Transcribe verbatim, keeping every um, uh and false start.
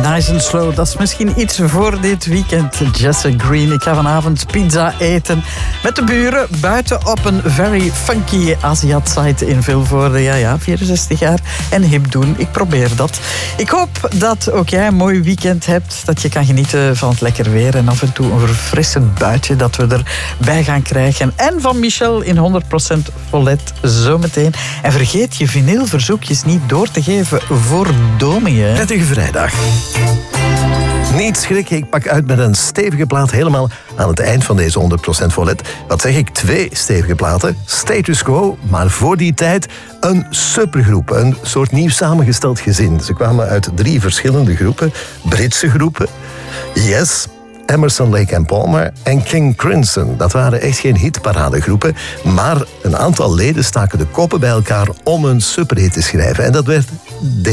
Nice and slow, dat is misschien iets voor dit weekend. Jesse Green, ik ga vanavond pizza eten met de buren buiten op een very funky Aziat-site in Vilvoorde. Ja, ja, vierenzestig jaar en hip doen. Ik probeer dat. Ik hoop dat ook jij een mooi weekend hebt, dat je kan genieten van het lekker weer en af en toe een verfrissend buitje dat we erbij gaan krijgen. En van Michel in honderd procent Vollet zometeen. En vergeet je vinylverzoekjes niet door te geven voor Domie. Prettige vrijdag. Niet schrikken, ik pak uit met een stevige plaat helemaal aan het eind van deze honderd procent Vollet. Wat zeg ik? Twee stevige platen. Status Quo, maar voor die tijd een supergroep. Een soort nieuw samengesteld gezin. Ze kwamen uit drie verschillende groepen. Britse groepen. Yes, Emerson, Lake and Palmer en King Crimson. Dat waren echt geen hitparadegroepen, maar een aantal leden staken de koppen bij elkaar om een superhit te schrijven. En dat werd